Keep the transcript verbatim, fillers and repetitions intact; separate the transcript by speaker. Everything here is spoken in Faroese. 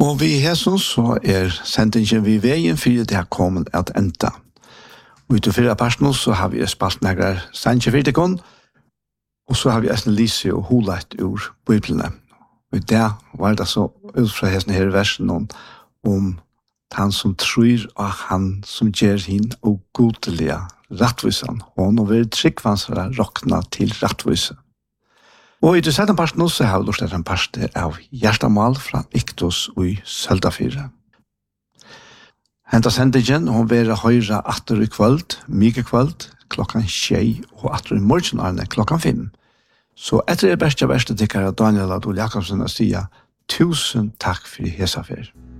Speaker 1: Og vi hæsson så er sendingen vi veien for det har kommet at enda. Og ut og fyrre personer så har vi spalt nægre sendingen og så har vi en lise og holet ur Bibelene. Og det var det så ut fra hæsson her versen om, om han som tror og han som gjør hin og godelige rettvisan. Og nå vil tryggvansere råkna til rettvise. Og i det sette parten så har vi lurt en part av hjertemål fra Iktos og i Søldafire. Henta sendingen, hun vil høyre atter i kvöld, mye kvöld, klokkan tjei, og atter i morgenarne klokkan fem. Så etter det beste beste tikkere Daniel Adol Jakobsen å si tusen takk for hesafir.